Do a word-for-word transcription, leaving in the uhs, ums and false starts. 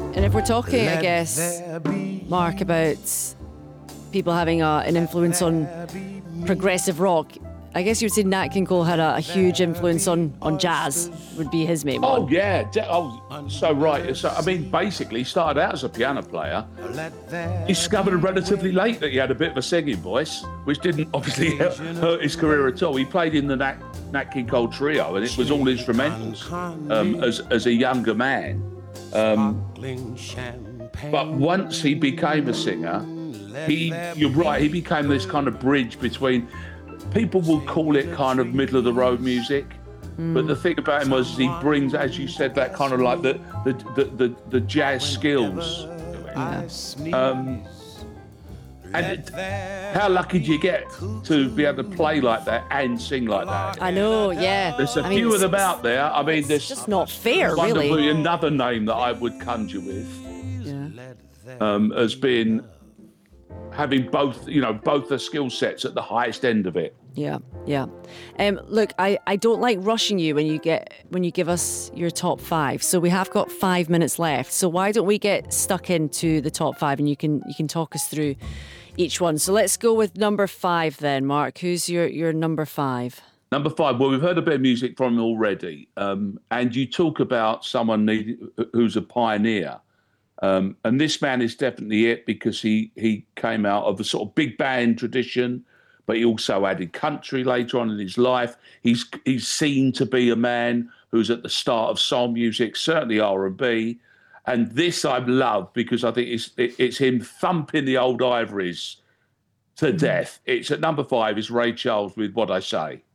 And if we're talking, I guess, Mark, about people having a, an influence on progressive rock, I guess you would say Nat King Cole had a, a huge influence on, on jazz, would be his main one. Oh, yeah. Oh, so right. So, I mean, basically, he started out as a piano player. He discovered relatively late that he had a bit of a singing voice, which didn't obviously hurt his career at all. He played in the Nat, Nat King Cole trio, and it was all instrumentals um, as, as a younger man. Um, but once he became a singer, he, you're right, he became this kind of bridge between... People will call it kind of middle of the road music, mm. but the thing about him was he brings, as you said, that kind of like the the the, the, the jazz skills. Yeah. Um, and it, how lucky do you get to be able to play like that and sing like that? I know, yeah. There's a I few mean, of them out there. I mean, there's just not fair, wonderfully really. Another name that I would conjure with yeah. um, as being having both, you know, both the skill sets at the highest end of it. Yeah, yeah. Um, look, I, I don't like rushing you when you get when you give us your top five. So we have got five minutes left. So why don't we get stuck into the top five and you can you can talk us through each one. So let's go with number five then, Mark. Who's your, your number five? Number five. Well, we've heard a bit of music from him already, um, and you talk about someone need, who's a pioneer. Um, and this man is definitely it because he he came out of a sort of big band tradition. But he also added country later on in his life. He's he's seen to be a man who's at the start of soul music, certainly R and B. And this I love because I think it's it, it's him thumping the old ivories to death. It's at number five is Ray Charles with What I Say.